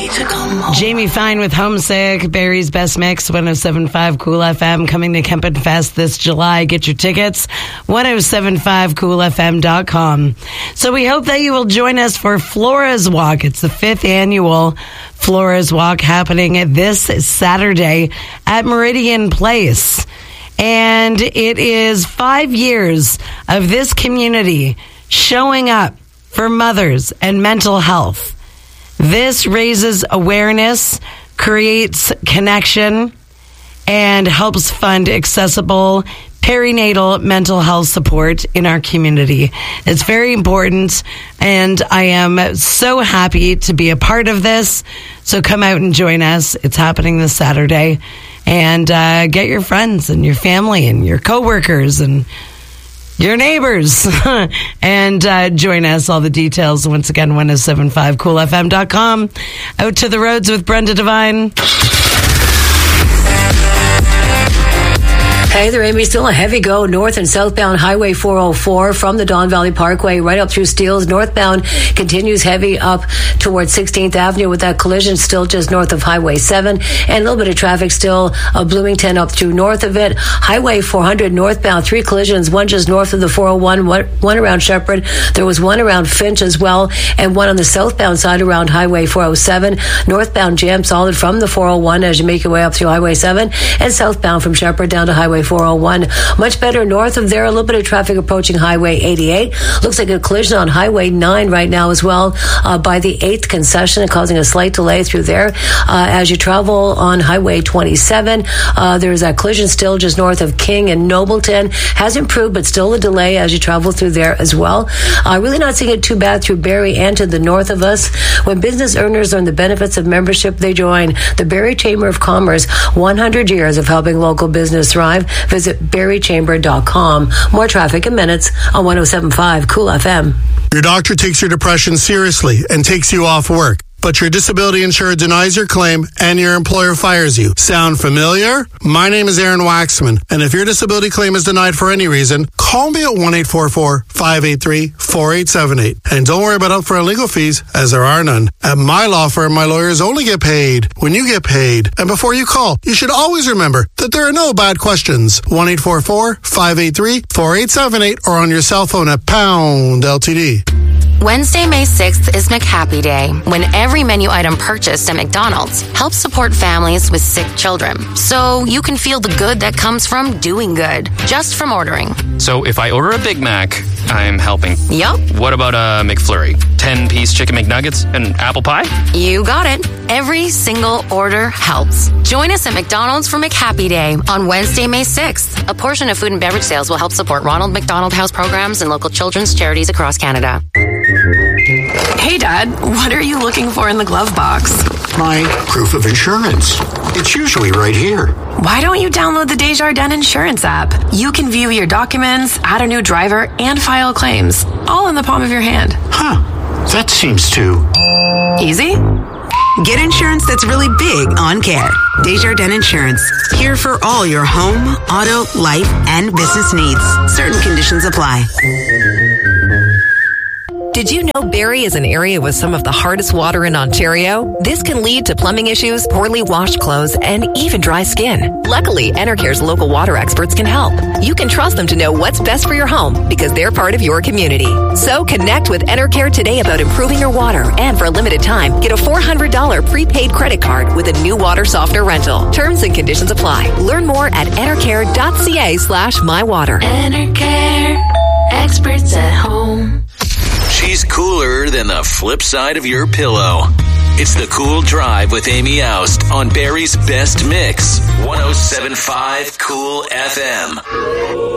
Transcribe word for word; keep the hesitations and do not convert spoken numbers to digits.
to come home. Jamie Fine with Homesick, Barry's Best Mix, one oh seven point five Cool F M, coming to Kempin Fest this July. Get your tickets, ten seventy-five cool f m dot com. So we hope that you will join us for Flora's Walk. It's the fifth annual Flora's Walk happening this Saturday at Meridian Place. And it is five years of this community showing up for mothers and mental health. This raises awareness, creates connection, and helps fund accessible perinatal mental health support in our community. It's very important, and I am so happy to be a part of this. So come out and join us. It's happening this Saturday. And uh, get your friends and your family and your coworkers and your neighbors and uh, join us. All the details, once again, ten seventy-five cool f m dot com. Out to the roads with Brenda Devine. Hey there, Amy. Still a heavy go north and southbound Highway four oh four from the Don Valley Parkway right up through Steeles. Northbound continues heavy up towards sixteenth Avenue with that collision still just north of Highway seven. And a little bit of traffic still uh, Bloomington up through north of it. Highway four hundred northbound, three collisions, one just north of the four oh one, one, one around Shepherd. There was one around Finch as well, and one on the southbound side around Highway four oh seven. Northbound jam solid from the four oh one as you make your way up through Highway seven, and southbound from Shepherd down to Highway four oh one. Much better north of there. A little bit of traffic approaching Highway eighty-eight. Looks like a collision on Highway nine right now as well uh, by the eighth concession, causing a slight delay through there. Uh, as you travel on Highway twenty-seven, uh, there's a collision still just north of King and Nobleton. Has improved, but still a delay as you travel through there as well. Uh, really not seeing it too bad through Barrie and to the north of us. When business earners learn the benefits of membership, they join the Barrie Chamber of Commerce. one hundred years of helping local business thrive. Visit barrie chamber dot com. More traffic in minutes on ten seventy-five Cool F M. Your doctor takes your depression seriously and takes you off work, but your disability insurer denies your claim and your employer fires you. Sound familiar? My name is Aaron Waxman, and if your disability claim is denied for any reason, call me at one eight four four, five eight three, four eight seven eight. And don't worry about upfront legal fees, as there are none. At my law firm, my lawyers only get paid when you get paid. And before you call, you should always remember that there are no bad questions. one eight four four, five eight three, four eight seven eight or on your cell phone at pound L T D. Wednesday, May sixth is McHappy Day, when every menu item purchased at McDonald's helps support families with sick children. So you can feel the good that comes from doing good, just from ordering. So if I order a Big Mac, I'm helping. Yup. What about a McFlurry? ten-piece chicken McNuggets and apple pie? You got it. Every single order helps. Join us at McDonald's for McHappy Day on Wednesday, May sixth. A portion of food and beverage sales will help support Ronald McDonald House programs and local children's charities across Canada. Hey, Dad, what are you looking for in the glove box? My proof of insurance. It's usually right here. Why don't you download the Desjardins Insurance app? You can view your documents, add a new driver, and file claims, all in the palm of your hand. Huh. That seems too... easy? Get insurance that's really big on care. Desjardins Insurance. Here for all your home, auto, life, and business needs. Certain conditions apply. Did you know Barrie is an area with some of the hardest water in Ontario? This can lead to plumbing issues, poorly washed clothes, and even dry skin. Luckily, Enercare's local water experts can help. You can trust them to know what's best for your home because they're part of your community. So connect with Enercare today about improving your water, and for a limited time, get a four hundred dollars prepaid credit card with a new water softener rental. Terms and conditions apply. Learn more at enercare.ca slash mywater. Enercare, experts at home. She's cooler than the flip side of your pillow. It's the Cool Drive with Amy Oust on Barrie's Best Mix, ten seventy-five Cool F M.